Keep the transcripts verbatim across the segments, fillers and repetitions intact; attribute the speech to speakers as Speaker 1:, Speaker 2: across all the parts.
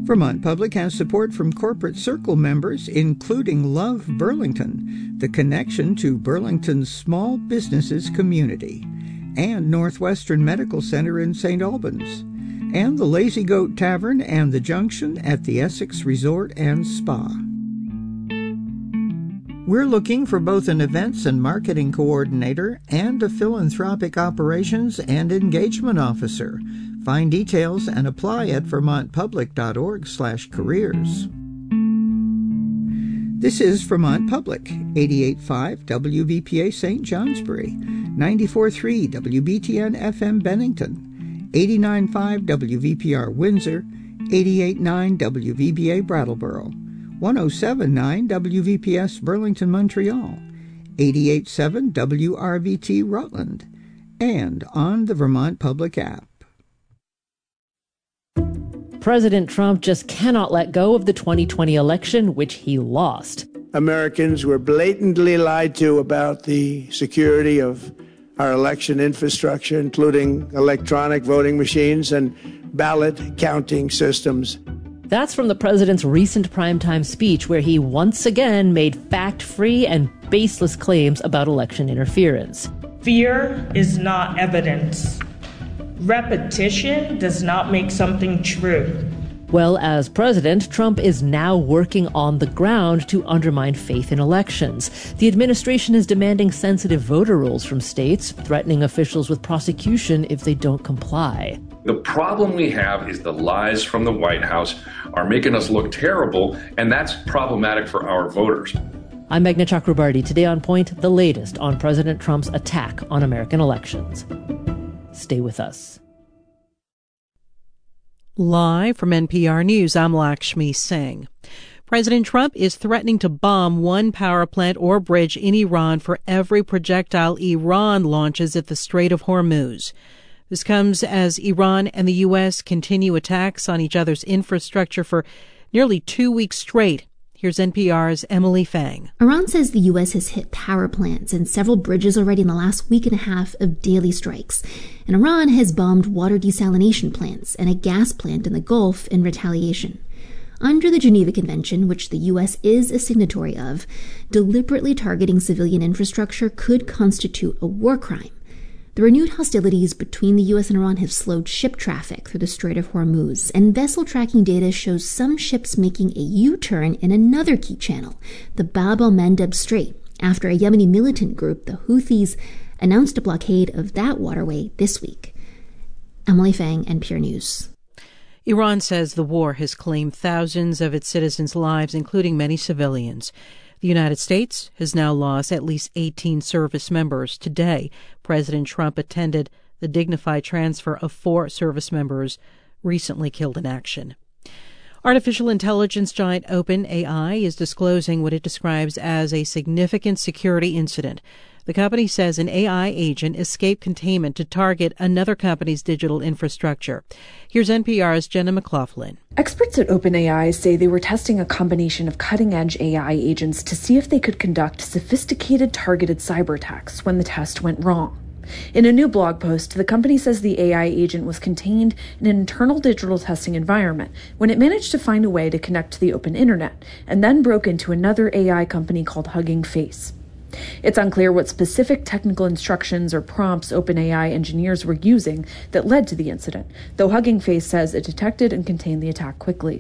Speaker 1: Vermont Public has support from Corporate Circle members, including Love Burlington, the connection to Burlington's small businesses community, and Northwestern Medical Center in Saint Albans, and the Lazy Goat Tavern and the Junction at the Essex Resort and Spa. We're looking for both an events and marketing coordinator and a philanthropic operations and engagement officer. Find details and apply at vermontpublic.org slash careers. This is Vermont Public, eighty-eight point five W V P A Saint Johnsbury, ninety-four point three W B T N F M Bennington, eighty-nine point five W V P R Windsor, eighty-eight point nine W V B A Brattleboro, one oh seven point nine W V P S Burlington, Montreal, eighty-eight point seven W R V T Rutland, and on the Vermont Public app.
Speaker 2: President Trump just cannot let go of the twenty twenty election, which he lost.
Speaker 3: Americans were blatantly lied to about the security of our election infrastructure, including electronic voting machines and ballot counting systems.
Speaker 2: That's from the president's recent primetime speech, where he once again made fact-free and baseless claims about election interference.
Speaker 4: Fear is not evidence. Repetition does not make something true.
Speaker 2: Well, as president, Trump is now working on the ground to undermine faith in elections. The administration is demanding sensitive voter rolls from states, threatening officials with prosecution if they don't comply.
Speaker 5: The problem we have is the lies from the White House are making us look terrible, and that's problematic for our voters.
Speaker 2: I'm Meghna Chakrabarti. Today on Point, the latest on President Trump's attack on American elections. Stay with us.
Speaker 6: Live from N P R News, I'm Lakshmi Singh. President Trump is threatening to bomb one power plant or bridge in Iran for every projectile Iran launches at the Strait of Hormuz. This comes as Iran and the U S continue attacks on each other's infrastructure for nearly two weeks straight. Here's N P R's Emily Fang.
Speaker 7: Iran says the U S has hit power plants and several bridges already in the last week and a half of daily strikes. And Iran has bombed water desalination plants and a gas plant in the Gulf in retaliation. Under the Geneva Convention, which the U S is a signatory of, deliberately targeting civilian infrastructure could constitute a war crime. The renewed hostilities between the U S and Iran have slowed ship traffic through the Strait of Hormuz, and vessel tracking data shows some ships making a U-turn in another key channel, the Bab el-Mandeb Strait, after a Yemeni militant group, the Houthis, announced a blockade of that waterway this week. Emily Fang, N P R News.
Speaker 6: Iran says the war has claimed thousands of its citizens' lives, including many civilians. The United States has now lost at least eighteen service members. Today, President Trump attended the dignified transfer of four service members recently killed in action. Artificial intelligence giant OpenAI is disclosing what it describes as a significant security incident. The company says an A I agent escaped containment to target another company's digital infrastructure. Here's N P R's Jenna McLaughlin.
Speaker 8: Experts at OpenAI say they were testing a combination of cutting-edge A I agents to see if they could conduct sophisticated targeted cyber attacks when the test went wrong. In a new blog post, the company says the A I agent was contained in an internal digital testing environment when it managed to find a way to connect to the open internet and then broke into another A I company called Hugging Face. It's unclear what specific technical instructions or prompts OpenAI engineers were using that led to the incident, though Hugging Face says it detected and contained the attack quickly.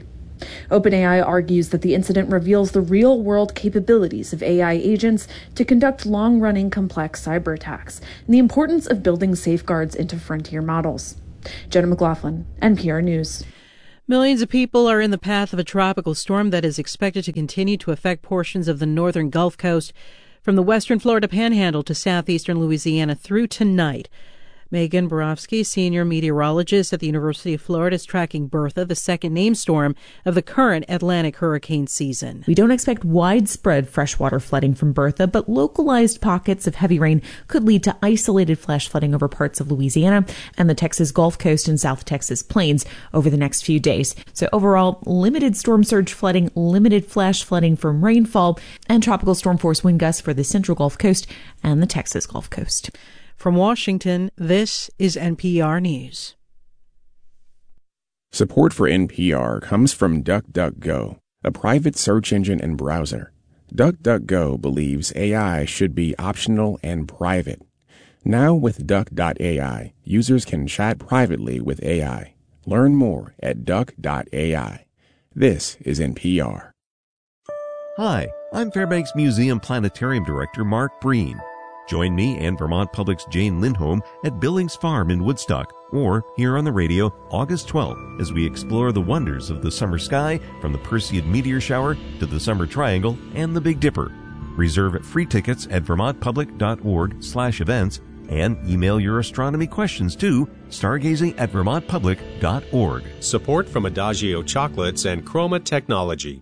Speaker 8: OpenAI argues that the incident reveals the real-world capabilities of A I agents to conduct long-running complex cyber attacks and the importance of building safeguards into frontier models. Jenna McLaughlin, N P R News.
Speaker 6: Millions of people are in the path of a tropical storm that is expected to continue to affect portions of the northern Gulf Coast, from the western Florida Panhandle to southeastern Louisiana through tonight. Megan Borofsky, senior meteorologist at the University of Florida, is tracking Bertha, the second named storm of the current Atlantic hurricane season.
Speaker 9: We don't expect widespread freshwater flooding from Bertha, but localized pockets of heavy rain could lead to isolated flash flooding over parts of Louisiana and the Texas Gulf Coast and South Texas plains over the next few days. So overall, limited storm surge flooding, limited flash flooding from rainfall, and tropical storm force wind gusts for the central Gulf Coast and the Texas Gulf Coast.
Speaker 6: From Washington, this is N P R News.
Speaker 10: Support for N P R comes from DuckDuckGo, a private search engine and browser. DuckDuckGo believes A I should be optional and private. Now with Duck dot A I, users can chat privately with A I. Learn more at Duck dot A I. This is N P R.
Speaker 11: Hi, I'm Fairbanks Museum Planetarium Director Mark Breen. Join me and Vermont Public's Jane Lindholm at Billings Farm in Woodstock, or here on the radio August twelfth as we explore the wonders of the summer sky from the Perseid meteor shower to the Summer Triangle and the Big Dipper. Reserve free tickets at vermontpublic.org slash events and email your astronomy questions to stargazing at vermontpublic.org.
Speaker 12: Support from Adagio Chocolates and Chroma Technology.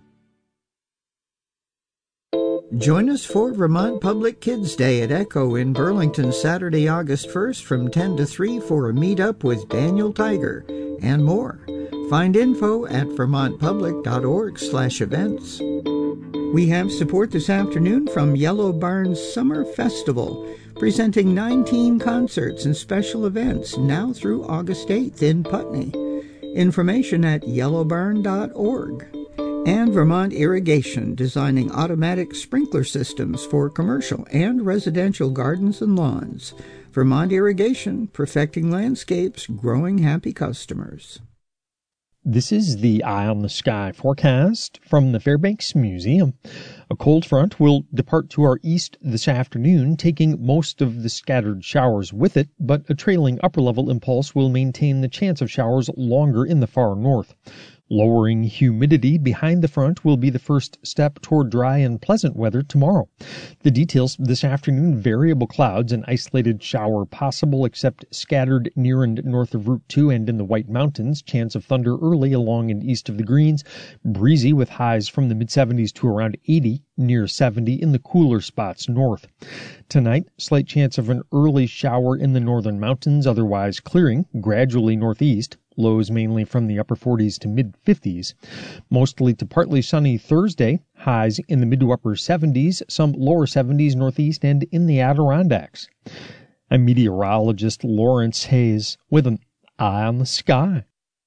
Speaker 1: Join us for Vermont Public Kids Day at Echo in Burlington Saturday, August first from ten to three for a meetup with Daniel Tiger and more. Find info at vermontpublic.org slash events. We have support this afternoon from Yellow Barn's Summer Festival, presenting nineteen concerts and special events now through August eighth in Putney. Information at yellow barn dot org. And Vermont Irrigation, designing automatic sprinkler systems for commercial and residential gardens and lawns. Vermont Irrigation, perfecting landscapes, growing happy customers.
Speaker 13: This is the Eye on the Sky forecast from the Fairbanks Museum. A cold front will depart to our east this afternoon, taking most of the scattered showers with it, but a trailing upper-level impulse will maintain the chance of showers longer in the far north. Lowering humidity behind the front will be the first step toward dry and pleasant weather tomorrow. The details this afternoon: variable clouds, an isolated shower possible except scattered near and north of Route two and in the White Mountains. Chance of thunder early along and east of the Greens. Breezy with highs from the mid seventies to around eighty, near seventy in the cooler spots north. Tonight, slight chance of an early shower in the northern mountains, otherwise clearing gradually northeast. Lows mainly from the upper forties to mid fifties. Mostly to partly sunny Thursday. Highs in the mid to upper seventies, some lower seventies northeast and in the Adirondacks. I'm meteorologist Lawrence Hayes with an Eye on the Sky.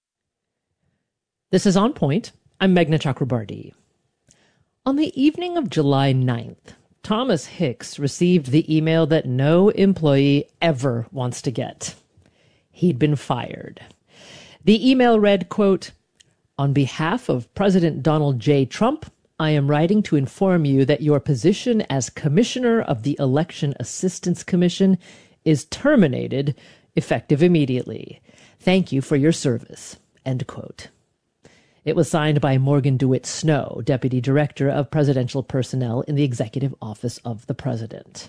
Speaker 2: This is On Point. I'm Meghna Chakrabarti. On the evening of July ninth, Thomas Hicks received the email that no employee ever wants to get. He'd been fired. The email read, quote, "On behalf of President Donald J. Trump, I am writing to inform you that your position as Commissioner of the Election Assistance Commission is terminated, effective immediately. Thank you for your service." End quote. It was signed by Morgan DeWitt Snow, Deputy Director of Presidential Personnel in the Executive Office of the President.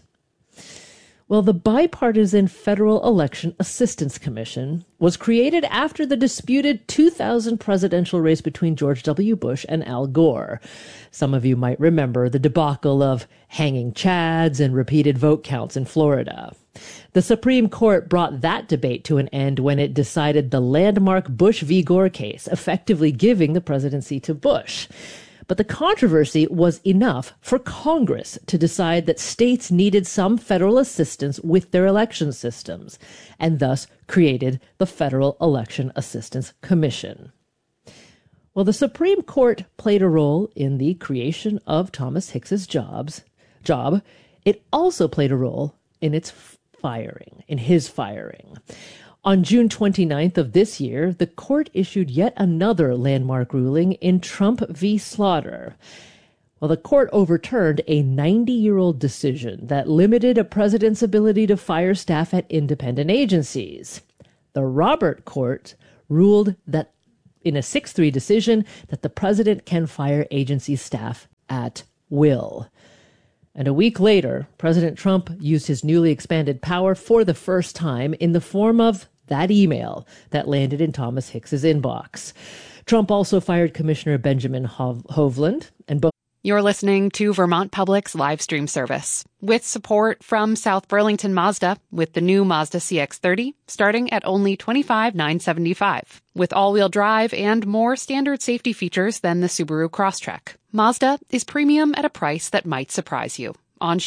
Speaker 2: Well, the Bipartisan Federal Election Assistance Commission was created after the disputed two thousand presidential race between George W. Bush and Al Gore. Some of you might remember the debacle of hanging chads and repeated vote counts in Florida. The Supreme Court brought that debate to an end when it decided the landmark Bush v. Gore case, effectively giving the presidency to Bush. But the controversy was enough for Congress to decide that states needed some federal assistance with their election systems, and thus created the Federal Election Assistance Commission. Well, the Supreme Court played a role in the creation of Thomas Hicks's jobs, job. It also played a role in its firing, in his firing. On June twenty-ninth of this year, the court issued yet another landmark ruling in Trump v. Slaughter. Well, the court overturned a ninety-year-old decision that limited a president's ability to fire staff at independent agencies. The Robert Court ruled that, in a six three decision, that the president can fire agency staff at will. And a week later, President Trump used his newly expanded power for the first time in the form of that email that landed in Thomas Hicks's inbox. Trump also fired Commissioner Benjamin Hovland and both.
Speaker 14: You're listening to Vermont Public's live stream service with support from South Burlington Mazda with the new Mazda C X thirty starting at only twenty-five thousand nine hundred seventy-five dollars with all-wheel drive and more standard safety features than the Subaru Crosstrek. Mazda is premium at a price that might surprise you. On